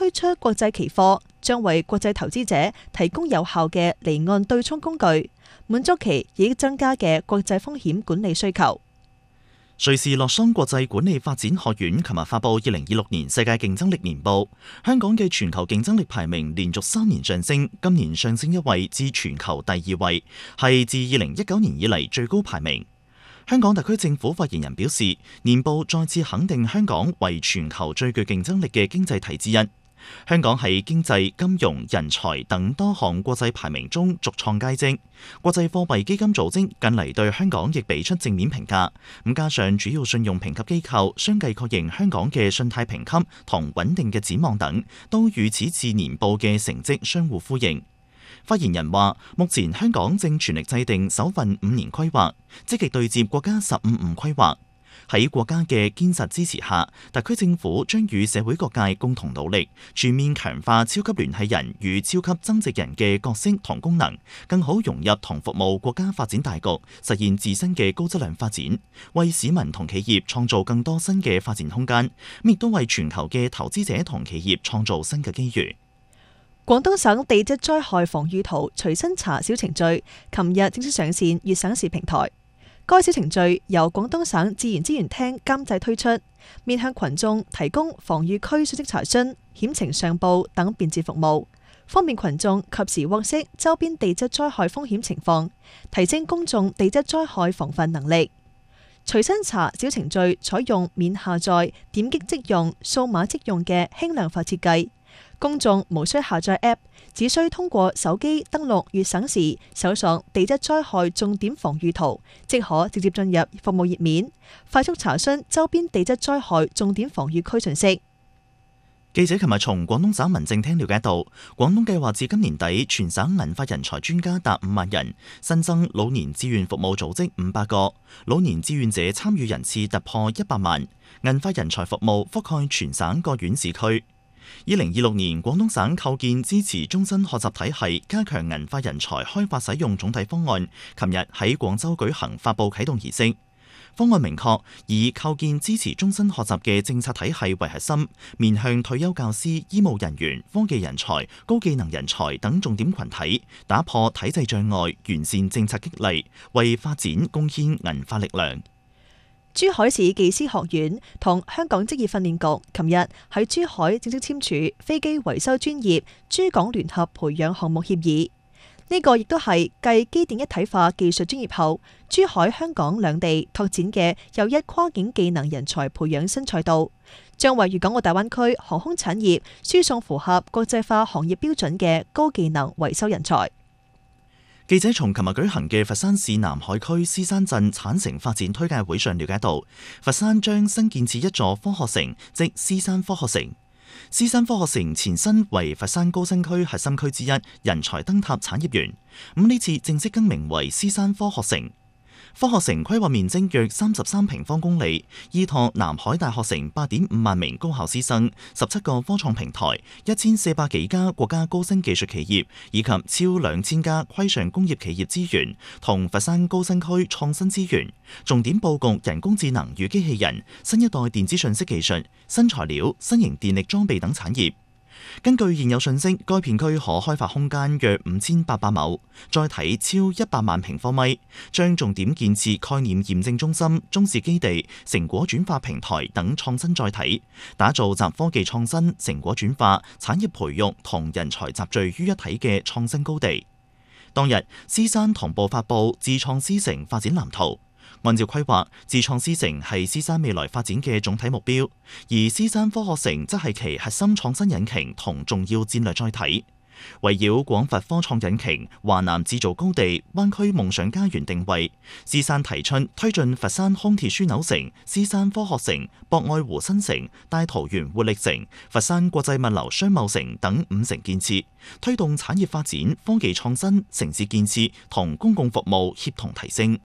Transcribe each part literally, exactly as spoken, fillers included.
推出國際期貨，將為國際投資者提供有效嘅離岸對沖工具，滿足其已增加嘅國際風險管理需求。 瑞士洛桑國際管理發展學院琴日發布二零二六年世界競爭力年報，香港嘅全球競爭力排名連續三年上升，今年上升一位至全球第二位，係自二零一九年以嚟最高排名。香港特區政府發言人表示，年報再次肯定香港為全球最具競爭力嘅經濟體之一。香港喺經濟、金融、人才等多項國際排名中續創佳績。國際貨幣基金組織近嚟對香港亦俾出正面評價。咁加上主要信用評級機構相繼確認香港嘅信貸評級同穩定嘅展望等，都與此次年報嘅成績相互呼應。發言人話：目前香港正全力制定首份五年規劃，積極對接國家十五五規劃。喺國家嘅堅實支持下，特區政府將與社會各界共同努力，全面強化超級聯繫人與超級增值人嘅角色同功能，更好融入同服務國家發展大局，實現自身嘅高質量發展，為市民同企業創造更多新嘅發展空間，亦都為全球嘅投資者同企業創造新嘅機遇。 廣東省地質災害防禦圖隨身查小程序，琴日正式上線粵省市平台。該小程序由廣東省自然資源廳監製推出，面向群眾提供防禦區信息查詢、險情上報等便捷服務，方便群眾及時獲悉周邊地質災害風險情況，提升公眾地質災害防範能力。隨身查小程序採用免下載、點擊即用、數碼即用嘅輕量化設計。公眾無需下載 App， 只需通過手機登錄粵省市，搜索地質災害重點防禦圖，即可直接進入服務頁面，快速查詢周邊地質災害重點防禦區信息。 記者琴日從廣東省民政廳了解到，廣東計劃至今年底全省銀髮人才專家達五萬人，新增老年志願服務組織五百個，老年志願者參與人次突破一百萬，銀髮人才服務覆蓋全省各縣市區。二零二六年，廣東省構建支持終身學習體系，加強銀髮人才開發使用總體方案，琴日喺廣州舉行發布啟動儀式。方案明確以構建支持終身學習嘅政策體系為核心，面向退休教師、醫務人員、科技人才、高技能人才等重點群體，打破體制障礙，完善政策激勵，為發展貢獻銀髮力量。 珠海市技師學院同香港職業訓練局琴日喺珠海正式簽署飛機維修專業珠港聯合培養項目協議。呢、這個亦都係繼機電一體化技術專業後，珠海、香港兩地拓展嘅又一跨境技能人才培養新賽道，將為粵港澳大灣區航空產業輸送符合國際化行業標準嘅高技能維修人才。 記者從琴日舉行嘅佛山市南海區獅山鎮產城發展推介會上了解到，佛山將新建設一座科學城，即獅山科學城。獅山科學城前身為佛山高新區核心區之一人才燈塔產業園，咁呢次正式更名為獅山科學城。科學城規劃面積約三十三平方公里，依託南海大學城八點五萬名高校師生、十七個科創平台、一千四百幾家國家高新技術企業以及超兩千家規上工業企業資源，同佛山高新區創新資源，重點佈局人工智能與機器人、新一代電子信息技術、新材料、新型電力裝備等產業。根據現有信息，該片區可開發空間約五千八百畝，載體超一百萬平方米，將重點建設概念驗證中心、中試基地、成果轉化平台等創新載體，打造集科技創新、成果轉化、產業培育同人才集聚於一體嘅創新高地。當日，獅山同步發布智創獅城發展藍圖。按照規劃，智創獅城係獅山未來發展嘅總體目標，而獅山科學城則係其核心創新引擎同重要戰略載體。圍繞廣佛科創引擎、華南製造高地、灣區夢想家園定位，獅山提出推進佛山空鐵樞紐城、獅山科學城、博愛湖新城、大桃園活力城、佛山國際物流商貿城等五城建設，推動產業發展、科技創新、城市建設同公共服務協同提升。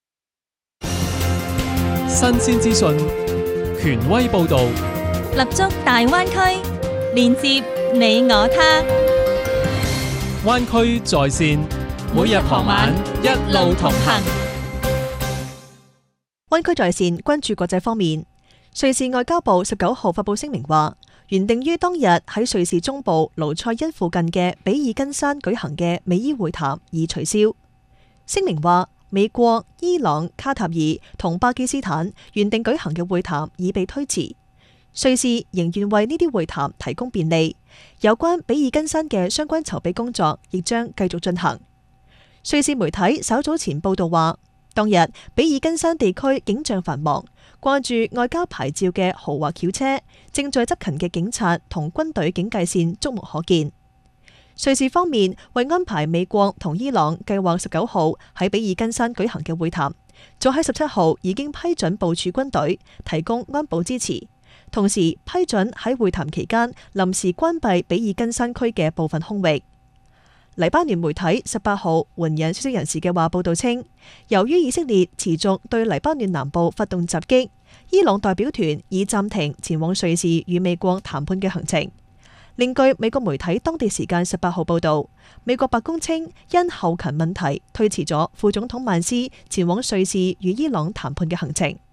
新鮮資訊，權威報導， 立足大灣區，連接你我他。 灣區在線，每日傍晚一路同行。 灣區在線關注國際方面，瑞士外交部十九號發布聲明話， 原定於當日喺瑞士中部盧塞恩附近嘅比爾根山舉行嘅美伊會談已取消。聲明話，美國、伊朗、卡塔爾同巴基斯坦原定舉行嘅會談已被推遲。瑞士仍願為呢啲會談提供便利，有關比爾根山嘅相關籌備工作亦將繼續進行。瑞士媒體稍早前報道話，當日比爾根山地區景象繁忙，掛住外交牌照嘅豪華轎車，正在執勤嘅警察同軍隊警戒線觸目可見。瑞士方面為安排美國同伊朗計劃十九號喺比爾根山舉行嘅會談，早喺十七號已經批准部署軍隊，提供安保支持。同時批准喺會談期間臨時關閉比爾根山區嘅部分空域。黎巴嫩媒體十八號援引消息人士嘅話報道稱，由於以色列持續對黎巴嫩南部發動襲擊，伊朗代表團已暫停前往瑞士與美國談判嘅行程。另據美國媒體當地時間十八號報道，美國白宮稱因後勤問題推遲咗副總統曼斯前往瑞士與伊朗談判嘅行程。